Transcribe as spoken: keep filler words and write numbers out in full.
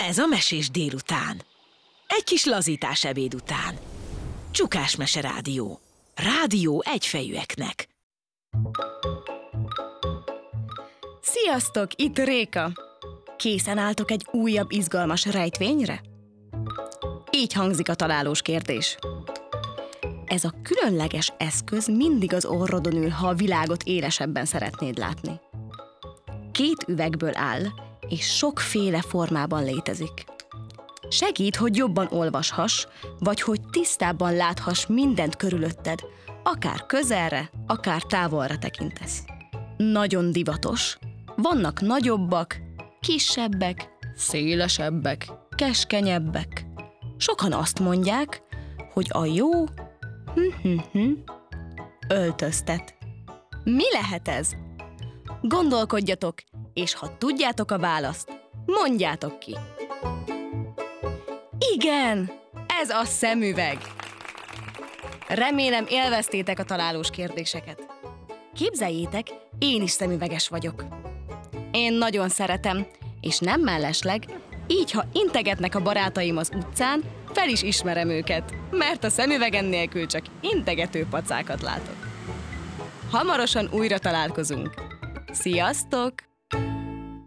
Ez a Mesés délután. Egy kis lazítás ebéd után. Csukás Mese Rádió. Rádió egyfejűeknek. Sziasztok, itt Réka! Készen álltok egy újabb izgalmas rejtvényre? Így hangzik a találós kérdés. Ez a különleges eszköz mindig az orrodon ül, ha a világot élesebben szeretnéd látni. Két üvegből áll, és sokféle formában létezik. Segít, hogy jobban olvashass, vagy hogy tisztábban láthass mindent körülötted, akár közelre, akár távolra tekintesz. Nagyon divatos. Vannak nagyobbak, kisebbek, szélesebbek, keskenyebbek. Sokan azt mondják, hogy a jó hm-hm-hm, öltöztet. Mi lehet ez? Gondolkodjatok, és ha tudjátok a választ, mondjátok ki. Igen, ez a szemüveg. Remélem élveztétek a találós kérdéseket. Képzeljétek, én is szemüveges vagyok. Én nagyon szeretem, és nem mellesleg, így ha integetnek a barátaim az utcán, fel is ismerem őket, mert a szemüvegen nélkül csak integető pacákat látok. Hamarosan újra találkozunk. Sziasztok!